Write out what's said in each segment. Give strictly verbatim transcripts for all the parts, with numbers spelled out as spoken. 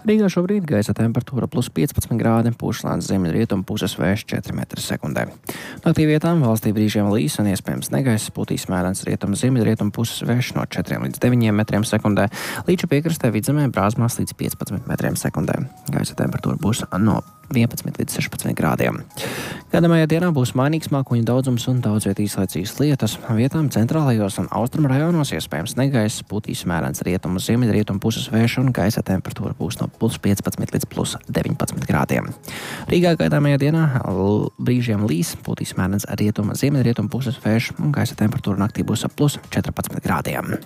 Rīgā šobrīd gaisa temperatūra plus piecpadsmit grādi, pūš lēns ziemeļrietumu puses vējš četri metri sekundē. Naktī vietām valstī brīžiem līs un iespējams negaiss, pūtīs mēlens rietumu ziemeļrietumu puses vējš no četriem līdz deviņiem metriem sekundē, Līča piekrastē Vidzemē brāzmās līdz piecpadsmit metriem sekundē. Gaisa temperatūra būs no vienpadsmit līdz sešpadsmit grādiem. Gaidāmajā dienā būs mainīgs mākoņu daudzums un daudz viet īslaicīgas lietus. Vietām centrālajos un austrumu rajonos iespējams negaiss, pūtīs mēlens rietumu ziemeļrietumu puses vējš un gaisa temperatūra būs no plus piecpadsmit līdz plus deviņpadsmit grādiem. Rīgā gaidāmajā dienā brīžiem līs, pūtīs mēlens rietumu ziemeļrietumu puses vējš un gaisa temperatūra naktī būs ap plus četrpadsmit grādiem.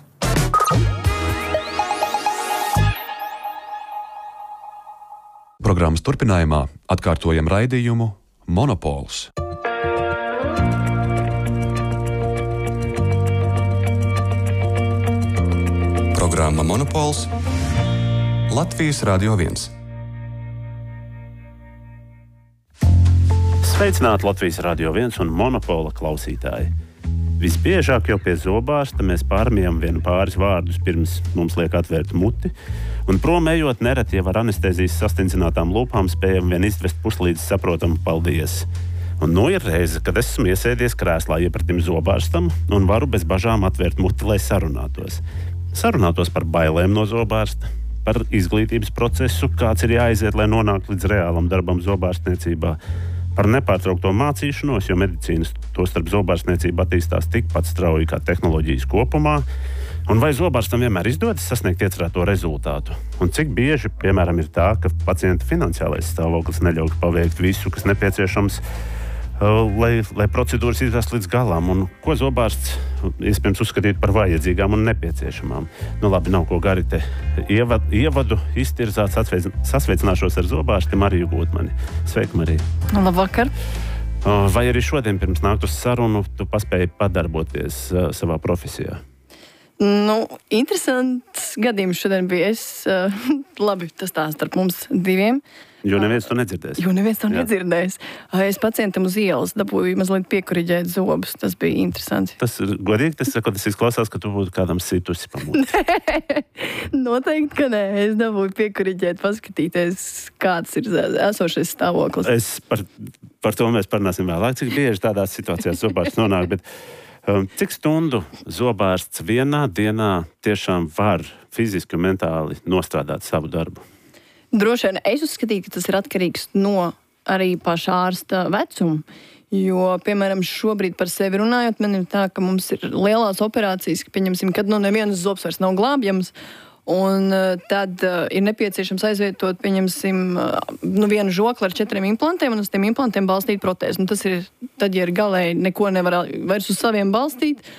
Programmas turpinājumā atkārtojam raidījumu Monopols. Programma Monopols Latvijas Radio viens. Sveicināti Latvijas Radio viens un Monopola klausītāji. Visbiežāk jau pie zobārsta mēs pārmijam vienu pāris vārdus pirms mums liek atvērt muti, un prom ejot nereti jau ar anestēzijas sastindzinātām lūpām spējam vien izvest puslīdz saprotamu paldies. Un nu ir reize, kad esmu iesēdies krēslā iepratim zobārstam un varu bez bažām atvērt muti, lai sarunātos. Sarunātos par bailēm no zobārsta, par izglītības procesu, kāds ir jāaiziet, lai nonāktu līdz reālam darbam zobārstniecībā, par nepārtraukto mācīšanos, jo medicīnas tostarp zobārstniecība attīstās tikpat strauji kā tehnoloģijas kopumā, un vai zobārstam vienmēr izdodas sasniegt iecerēto rezultātu, un cik bieži, piemēram, ir tā, ka pacienta finansiālais stāvoklis neļauj paveikt visu, kas nepieciešams, lai, lai procedūras izvest līdz galam, un ko zobārsts iespējams uzskatīt par vajadzīgām un nepieciešamām. Nu labi, nav ko gari te ievad, ievadu iztirzāt, sasveicināšos ar zobārsti Mariju Gūtmani. Sveika, Marija. Labvakar. Vai arī šodien pirms nākt uz sarunu tu paspēji padarboties uh, savā profesijā? Nu, interesants gadījums šodien bija. Es, uh, labi, tas tā starp mums diviem. Jo neviens to nedzirdēs. Jo neviens to nedzirdēs. Es pacientam uz ielas dabūju mazliet piekuriģēt zobus. Tas bija interesanti. Tas ir godīgi, tas, saka, tas izklausās, ka tu būtu kādam situsi pamūti. Noteikti, ka nē. Es dabūju piekuriģēt, paskatīties, kāds ir esošais stāvoklis. Es par, par to mēs parunāsim vēlāk, cik bieži tādās situācijās zobārsts nonāk, bet um, cik stundu zobārsts vienā dienā tiešām var fiziski un mentāli nostrādāt savu darbu? Droši vien es uzskatīju, ka tas ir atkarīgs no arī pašā ārsta vecuma. Jo, piemēram, šobrīd par sevi runājot, man ir tā, ka mums ir lielās operācijas, ka, pieņemsim, kad nu nevienas zobs vairs nav glābjams, un uh, tad uh, ir nepieciešams aizvietot, pieņemsim, uh, nu, vienu žokli ar četriem implantiem, un uz tiem implantiem balstīt protēzi. Nu, tas ir, tad, ja ir galēji neko nevar vairs uz saviem balstīt,